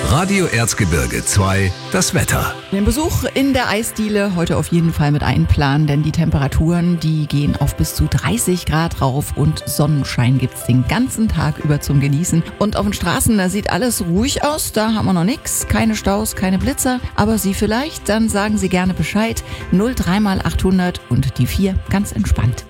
Radio Erzgebirge 2, das Wetter. Den Besuch in der Eisdiele heute auf jeden Fall mit einplanen, denn die Temperaturen, die gehen auf bis zu 30 Grad rauf und Sonnenschein gibt's den ganzen Tag über zum Genießen. Und auf den Straßen, da sieht alles ruhig aus, da haben wir noch nichts, keine Staus, keine Blitzer, aber Sie vielleicht, dann sagen Sie gerne Bescheid, 03 mal 800 und die 4 ganz entspannt.